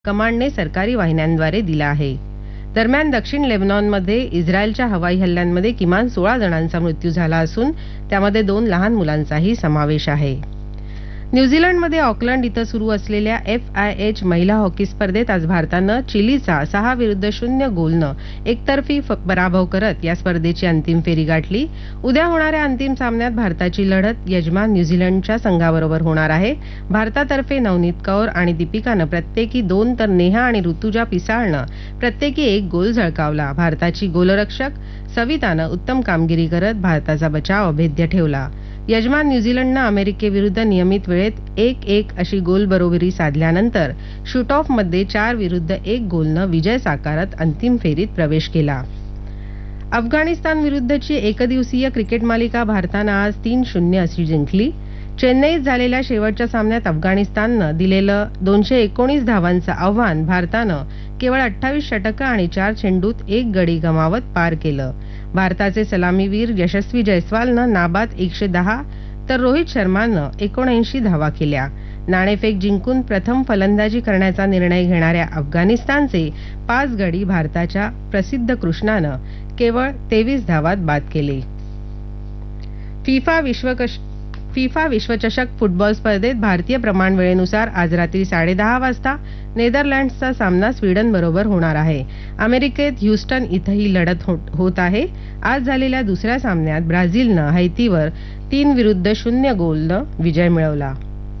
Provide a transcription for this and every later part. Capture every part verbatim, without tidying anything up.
कमांडने सरकारी वाहिन्यांद्वारे दिला आहे. दरम्यान दक्षिण लेबनॉनमध्ये इस्रायलच्या हवाई हल्ल्यांमध्ये किमान सोळा जणांचा मृत्यू झाला असून त्यामध्ये दोन लहान मुलांचाही समावेश आहे. न्यूझीलंडमध्ये ऑकलंड इथं सुरू असलेल्या एफ आय एच महिला हॉकी स्पर्धेत आज भारतानं चिलीचा सहा विरुद्ध शून्य गोलनं एकतर्फी पराभव करत या स्पर्धेची अंतिम फेरी गाठली. उद्या होणाऱ्या अंतिम सामन्यात भारताची लढत यजमान न्यूझीलंडच्या संघाबरोबर होणार आहे. भारतातर्फे नवनीत कौर आणि दीपिकानं प्रत्येकी दोन तर नेहा आणि ऋतुजा पिसाळनं प्रत्येकी एक गोल झळकावला. भारताची गोलरक्षक सवितानं उत्तम कामगिरी करत भारताचा बचाव अभेद्य ठेवला. यजमान न्यूझीलंडनं अमेरिकेविरुद्ध नियमित वेळेत एक एक अशी गोल बरोबरी साधल्यानंतर शूट ऑफमध्ये चार विरुद्ध एक गोलनं विजय साकारत अंतिम फेरीत प्रवेश केला. अफगाणिस्तान विरुद्धची एकदिवसीय क्रिकेट मालिका भारतानं आज तीन शून्य अशी जिंकली. चेन्नईत झालेल्या शेवटच्या सामन्यात अफगाणिस्ताननं दिलेलं दोनशे एकोणीस धावांचं आव्हान भारतानं केवळ अठ्ठावीस षटकं आणि चार चेंडूत एक गडी गमावत पार केलं. भारताचे सलामीवीर यशस्वी जयस्वालनं नाबाद एकशे दहा तर रोहित शर्मानं एकोणऐंशी धावा केल्या. नाणेफेक जिंकून प्रथम फलंदाजी करण्याचा निर्णय घेणाऱ्या अफगाणिस्तानचे पाच गडी भारताच्या प्रसिद्ध कृष्णानं केवळ तेवीस धावात बाद केले. फिफा विश्वकश फिफा विश्वचषक फुटबॉल स्पर्धेत भारतीय प्रमाण वेळेनुसार आज रात्री साडेदहा वाजता नेदरलँड्सचा सामना स्वीडन बरोबर होणार आहे. अमेरिकेत ह्यूस्टन इथं ही लढत होत आहे. आज झालेल्या दुसऱ्या सामन्यात ब्राझीलनं हैतीवर तीन विरुद्ध शून्य गोलनं विजय मिळवला.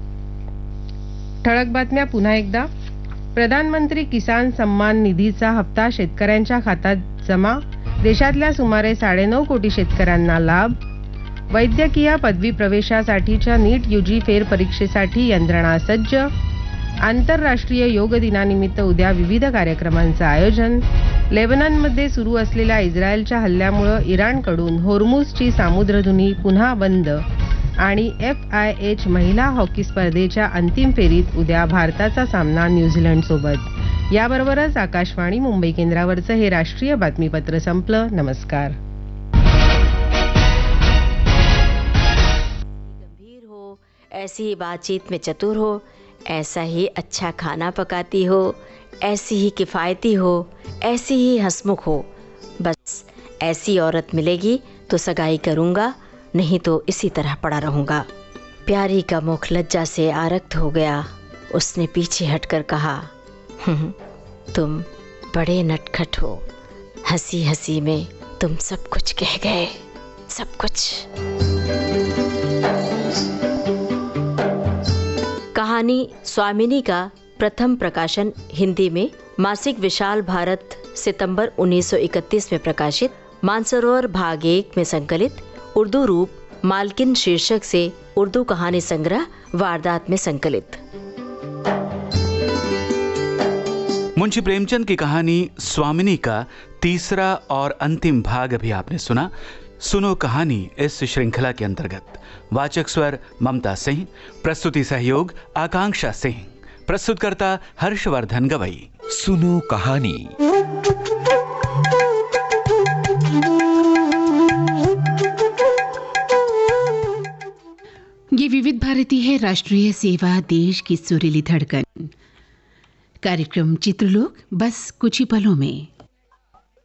ठळक बातम्या पुन्हा एकदा. प्रधानमंत्री किसान सन्मान निधीचा हप्ता शेतकऱ्यांच्या खात्यात जमा. देशातल्या सुमारे साडेनऊ कोटी शेतकऱ्यांना लाभ. वैद्यकीय पदवी प्रवेशासाठीच्या नीट यूजी फेरपरीक्षेसाठी यंत्रणा सज्ज. आंतरराष्ट्रीय योग दिनानिमित्त उद्या विविध कार्यक्रमांचं आयोजन. लेबननमध्ये सुरू असलेल्या इस्रायलच्या हल्ल्यामुळे इराणकडून होर्मुझची सामुद्रधुनी पुन्हा बंद. आणि एफ आय एच महिला हॉकी स्पर्धेच्या अंतिम फेरीत उद्या भारताचा सामना न्यूझीलंडसोबत. याबरोबरच आकाशवाणी मुंबई केंद्रावरचं हे राष्ट्रीय बातमीपत्र संपलं. नमस्कार. ऐसी ही बातचीत में चतुर हो, ऐसा ही अच्छा खाना पकाती हो, ऐसी ही किफ़ायती हो, ऐसी ही हंसमुख हो. बस ऐसी औरत मिलेगी तो सगाई करूँगा, नहीं तो इसी तरह पड़ा रहूँगा. प्यारी का मुख लज्जा से आरक्त हो गया. उसने पीछे हटकर कहा, तुम बड़े नटखट हो. हंसी हंसी में तुम सब कुछ कह गए, सब कुछ. कहानी स्वामिनी का प्रथम प्रकाशन हिंदी में मासिक विशाल भारत सितंबर उन्नीस सौ इकतीस में प्रकाशित. मानसरोवर भाग एक में संकलित. उर्दू रूप मालकिन शीर्षक से उर्दू कहानी संग्रह वारदात में संकलित. मुंशी प्रेमचंद की कहानी स्वामिनी का तीसरा और अंतिम भाग अभी आपने सुना. सुनो कहानी इस श्रृंखला के अंतर्गत वाचक स्वर ममता सिंह, प्रस्तुति सहयोग आकांक्षा सिंह, प्रस्तुतकर्ता हर्षवर्धन गवई. सुनो कहानी. ये विविध भारती है, राष्ट्रीय सेवा, देश की सुरीली धड़कन. कार्यक्रम चित्रलोक बस कुछ ही पलों में.